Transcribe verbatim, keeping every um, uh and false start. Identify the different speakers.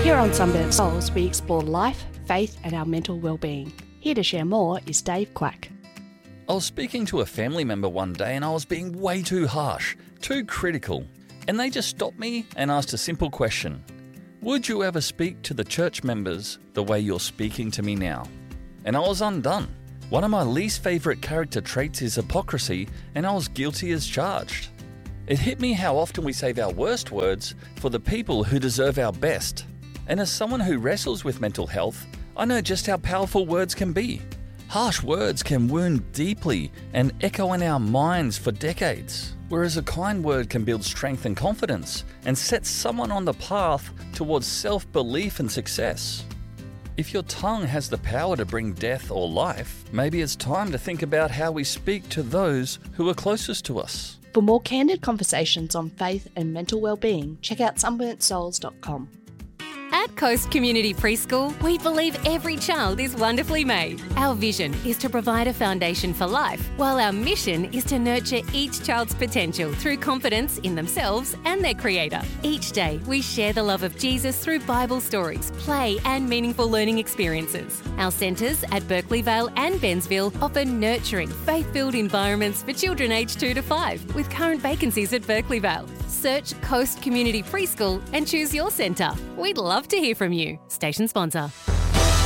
Speaker 1: Here on Sunburnt Souls, we explore life, faith and our mental well-being. Here to share more is Dave Quack.
Speaker 2: I was speaking to a family member one day and I was being way too harsh, too critical. And they just stopped me and asked a simple question. Would you ever speak to the church members the way you're speaking to me now? And I was undone. One of my least favourite character traits is hypocrisy, and I was guilty as charged. It hit me how often we save our worst words for the people who deserve our best. And as someone who wrestles with mental health, I know just how powerful words can be. Harsh words can wound deeply and echo in our minds for decades, whereas a kind word can build strength and confidence and set someone on the path towards self-belief and success. If your tongue has the power to bring death or life, maybe it's time to think about how we speak to those who are closest to us.
Speaker 1: For more candid conversations on faith and mental well-being, check out sunburnt souls dot com.
Speaker 3: At Coast Community Preschool, we believe every child is wonderfully made. Our vision is to provide a foundation for life, while our mission is to nurture each child's potential through confidence in themselves and their Creator. Each day, we share the love of Jesus through Bible stories, play and meaningful learning experiences. Our centres at Berkeley Vale and Bensville offer nurturing, faith-filled environments for children aged two to five, with current vacancies at Berkeley Vale. Search Coast Community Preschool and choose your centre. We'd love to hear from you. Station sponsor.